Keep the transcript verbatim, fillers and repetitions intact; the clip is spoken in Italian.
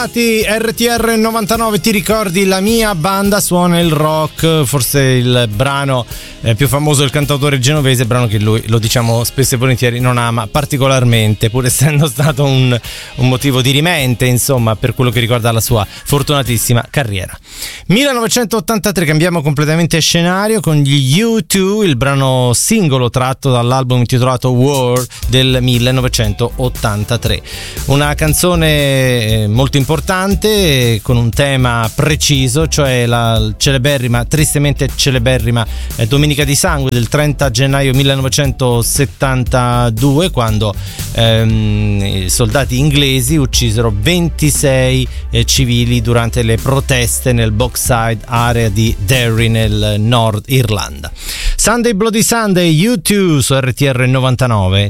tornati. R T R novantanove, ti ricordi? La mia banda suona il rock, forse il brano eh, più famoso del cantautore genovese, brano che lui, lo diciamo spesso e volentieri, non ama particolarmente, pur essendo stato un, un motivo dirimente, insomma, per quello che riguarda la sua fortunatissima carriera. millenovecentottantatré, cambiamo completamente scenario con gli U due, il brano singolo tratto dall'album intitolato War del millenovecentottantatré. Una canzone molto importante con un tema preciso, cioè la celeberrima, tristemente celeberrima eh, Domenica di Sangue del trenta gennaio millenovecentosettantadue, quando ehm, i soldati inglesi uccisero ventisei eh, civili durante le proteste nel Bogside, area di Derry nel Nord Irlanda. Sunday Bloody Sunday, U due su R T R novantanove.